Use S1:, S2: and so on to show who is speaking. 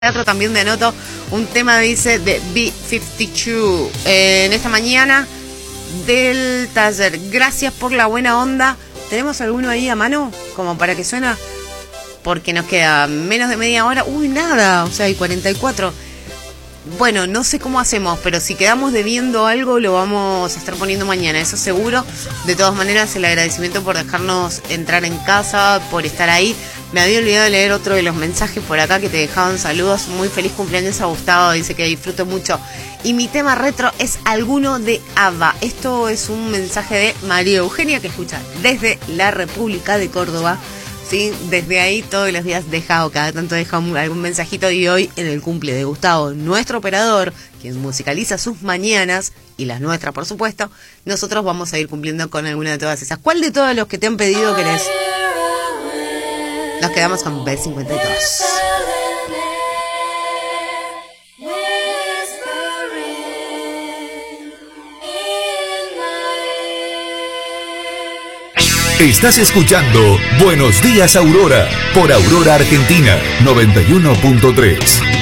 S1: Teatro también me anoto un tema, dice, de B52 en esta mañana del taller. Gracias por la buena onda. ¿Tenemos alguno ahí a mano? Como para que suena, porque nos queda menos de media hora. Uy, nada, o sea, hay 44. Bueno, no sé cómo hacemos, pero si quedamos debiendo algo lo vamos a estar poniendo mañana, eso seguro. De todas maneras, el agradecimiento por dejarnos entrar en casa, por estar ahí. Me había olvidado de leer otro de los mensajes por acá que te dejaban saludos. Muy feliz cumpleaños a Gustavo, dice que disfruto mucho. Y mi tema retro es alguno de ABBA. Esto es un mensaje de María Eugenia, que escucha desde la República de Córdoba. Sí, desde ahí todos los días deja, o cada tanto deja algún mensajito, y hoy en el cumple de Gustavo, nuestro operador, quien musicaliza sus mañanas y las nuestras, por supuesto, nosotros vamos a ir cumpliendo con alguna de todas esas. ¿Cuál de todos los que te han pedido querés? Nos quedamos con B52.
S2: Estás escuchando Buenos Días Aurora por Aurora Argentina 91.3.